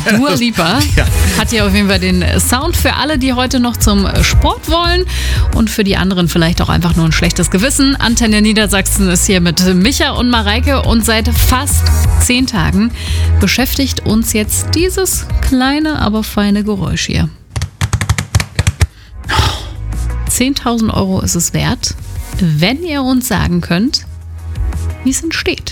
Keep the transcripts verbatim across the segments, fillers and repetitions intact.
Dua Lipa Ja. hat hier auf jeden Fall den Sound für alle, die heute noch zum Sport wollen und für die anderen vielleicht auch einfach nur ein schlechtes Gewissen. Antenne Niedersachsen ist hier mit Micha und Mareike und seit fast zehn Tagen beschäftigt uns jetzt dieses kleine, aber feine Geräusch hier. zehntausend Euro ist es wert, wenn ihr uns sagen könnt, wie es entsteht.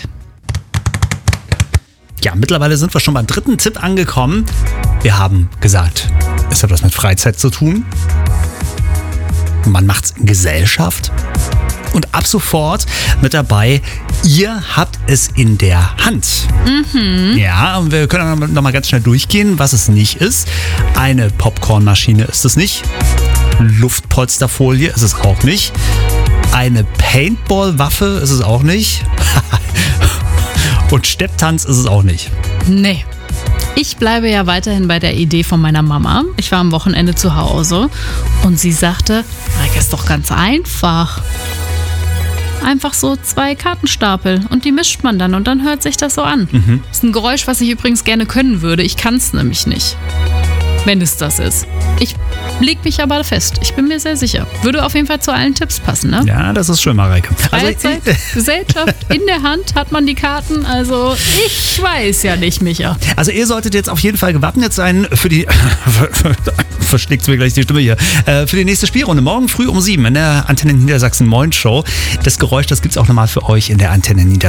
Ja, mittlerweile sind wir schon beim dritten Tipp angekommen. Wir haben gesagt, es hat was mit Freizeit zu tun. Man macht's in Gesellschaft. Und ab sofort mit dabei, ihr habt es in der Hand. Mhm. Ja, und wir können noch mal ganz schnell durchgehen, was es nicht ist. Eine Popcornmaschine ist es nicht. Luftpolsterfolie ist es auch nicht. Eine Paintball-Waffe ist es auch nicht. Und Stepptanz ist es auch nicht. Nee. Ich bleibe ja weiterhin bei der Idee von meiner Mama. Ich war am Wochenende zu Hause und sie sagte, das ist doch ganz einfach. Einfach so zwei Kartenstapel und die mischt man dann und dann hört sich das so an. Mhm. Das ist ein Geräusch, was ich übrigens gerne können würde. Ich kann es nämlich nicht, wenn es das ist. Ich leg mich aber fest. Ich bin mir sehr sicher. Würde auf jeden Fall zu allen Tipps passen, ne? Ja, das ist schön, Mareike. Freizeit, also, Gesellschaft, in der Hand hat man die Karten. Also ich weiß ja nicht, Micha. Also ihr solltet jetzt auf jeden Fall gewappnet sein für die... Verschlägt mir gleich die Stimme hier. Äh, für die nächste Spielrunde. Morgen früh um sieben in der Antenne Niedersachsen Moin Show. Das Geräusch, das gibt's auch nochmal für euch in der Antenne Niedersachsen.